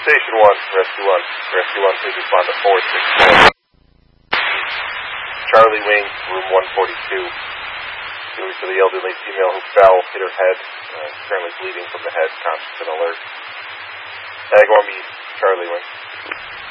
Station 1, Rescue 1. Rescue 1, please respond to 464. Charlie Wing, room 142. Due to the elderly female who fell, hit her head, currently bleeding from the head, conscious and alert. Agawam East, Charlie Wing.